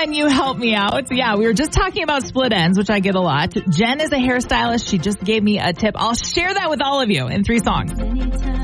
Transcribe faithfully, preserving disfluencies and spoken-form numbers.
Can you help me out? Yeah, we were just talking about split ends, which I get a lot. Jen is a hairstylist. She just gave me a tip. I'll share that with all of you in three songs.